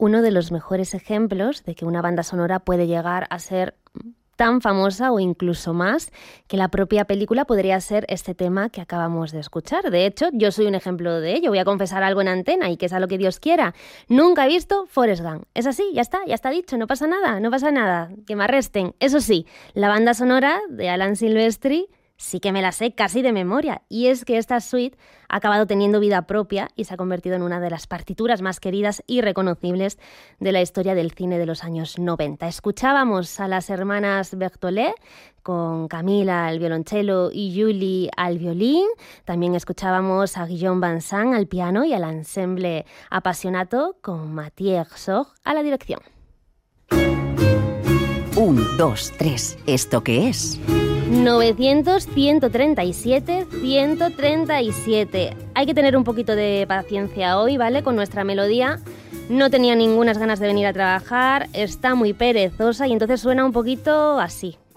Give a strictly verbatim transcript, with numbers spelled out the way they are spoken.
uno de los mejores ejemplos de que una banda sonora puede llegar a ser tan famosa o incluso más que la propia película podría ser este tema que acabamos de escuchar. De hecho, yo soy un ejemplo de ello. Voy a confesar algo en antena y que es a lo que Dios quiera. Nunca he visto Forrest Gump. Es así, ya está, ya está dicho, no pasa nada, no pasa nada. Que me arresten. Eso sí, la banda sonora de Alan Silvestri sí que me la sé casi de memoria, y es que esta suite ha acabado teniendo vida propia y se ha convertido en una de las partituras más queridas y reconocibles de la historia del cine de los años noventa. Escuchábamos a las hermanas Berthollet con Camila al violonchelo y Julie al violín. También escuchábamos a Guillaume Vincent al piano y al ensemble Appassionato con Mathieu Herzog a la dirección. Un, dos, tres. ¿Esto qué es? novecientos, ciento treinta y siete, ciento treinta y siete. Hay que tener un poquito de paciencia hoy, ¿vale? Con nuestra melodía. No tenía ningunas ganas de venir a trabajar, está muy perezosa y entonces suena un poquito así.